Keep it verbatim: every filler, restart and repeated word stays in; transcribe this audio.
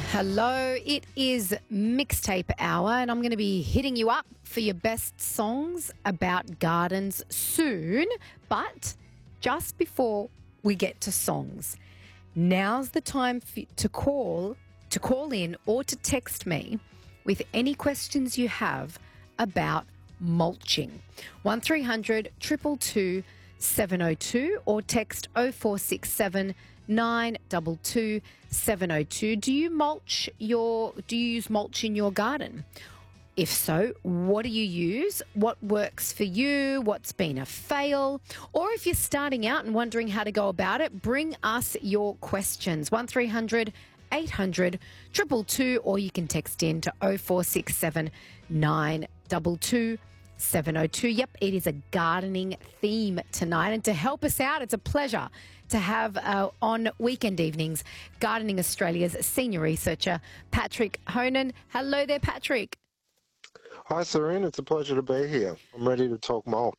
Hello, it is Mixtape Hour, and I'm going to be hitting you up for your best songs about gardens soon. But just before we get to songs, now's the time for, to call, to call in or to text me with any questions you have about mulching. one three hundred two two two seven oh two or text oh four six seven nine two two seven oh two. Do you mulch your do you use mulch in your garden? If so, what do you use? What works for you? What's been a fail? Or if you're starting out and wondering how to go about it, bring us your questions. one three hundred eight hundred two two two, or you can text in to oh four six seven nine two two seven oh two. Yep, it is a gardening theme tonight. And to help us out, it's a pleasure to have uh, on weekend evenings Gardening Australia's senior researcher, Patrick Honan. Hello there, Patrick. Hi, Serene. It's a pleasure to be here. I'm ready to talk mulch.